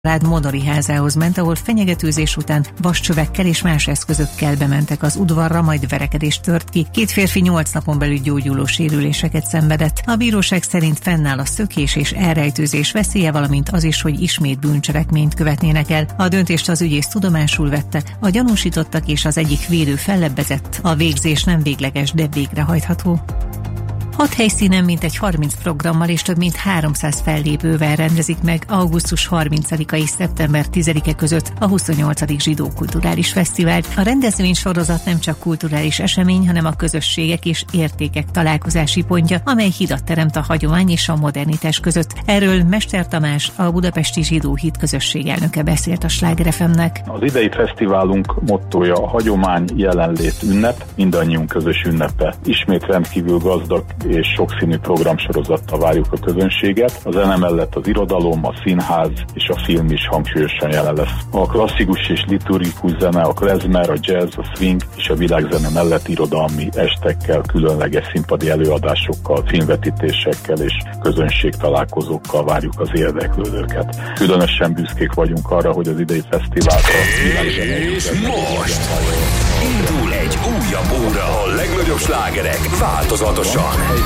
család Modori házához ment, ahol fenyegetőzés után vascsövekkel és más eszközökkel bementek az udvarra, majd verekedés tört ki. Két férfi 8 napon belül gyógyuló sérüléseket szenvedett. A bíróság szerint fennáll a szökés és elrejtőzés veszélye, valamint az is, hogy ismét bűncselekményt követnének el. A döntést az ügyész tudomásul vette, a gyanúsítottak és az egyik védő fellebbezett. A végzés nem végleges, de végrehajtható. 6 helyszínen mintegy 30 programmal és több mint 300 fellépővel rendezik meg augusztus 30-a és szeptember 10-e között a 28. Zsidó Kulturális Fesztivált. A rendezvény sorozat nem csak kulturális esemény, hanem a közösségek és értékek találkozási pontja, amely hidat teremt a hagyomány és a modernitás között. Erről Mester Tamás, a Budapesti Zsidó Hit közösség elnöke beszélt a Sláger FM-nek. Az idei fesztiválunk mottója a hagyomány, jelenlét, ünnep, mindannyiunk közös ünnepe. Ismét rendkívül gazdag és sokszínű programsorozattal várjuk a közönséget. A zene mellett az irodalom, a színház és a film is hangsúlyosan jelen lesz. A klasszikus és liturgikus zene, a klezmer, a jazz, a swing és a világzene mellett irodalmi estekkel, különleges színpadi előadásokkal, filmvetítésekkel és közönségtalálkozókkal várjuk az érdeklődőket. Különösen büszkék vagyunk arra, hogy az idei fesztivált a világzenei most indul egy újabb óra, a legnagyobb slágerek változatosan.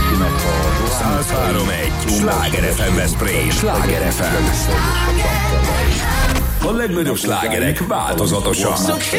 103.1 Sláger FM Veszprém. Sláger FM. A legnagyobb slágerek változatosan.